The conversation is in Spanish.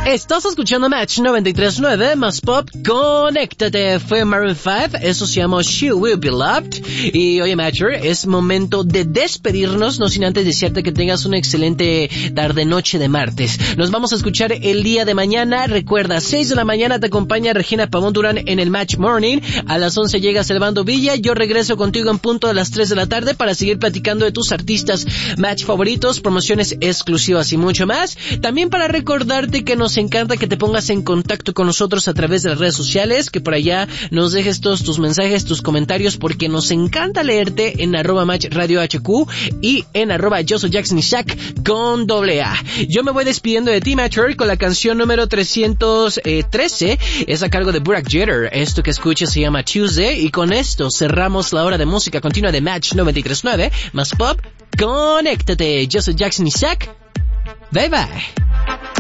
Estás escuchando Match 93.9 más Pop. Conéctate. Fue Maroon 5. Eso se llama She Will Be Loved. Y oye, Matcher, es momento de despedirnos, no sin antes desearte que tengas una excelente tarde-noche de martes. Nos vamos a escuchar el día de mañana. Recuerda, 6 de la mañana te acompaña Regina Pavón Durán en el Match Morning. A las 11 llega Selvando Villa. Yo regreso contigo en punto de las 3 de la tarde para seguir platicando de tus artistas Match favoritos, promociones exclusivas y mucho más. También para recordarte que nos encanta que te pongas en contacto con nosotros a través de las redes sociales, que por allá nos dejes todos tus mensajes, tus comentarios, porque nos encanta leerte en @MatchRadioHQ y en @YoSoyJacksonIsaac con AA. Yo me voy despidiendo de ti, Matcher, con la canción número 313, es a cargo de Burak Jeter. Esto que escuchas se llama Tuesday, y con esto cerramos la hora de música continua de Match 93.9 más Pop. Conéctate. Yo soy Jackson Isaac. Bye bye.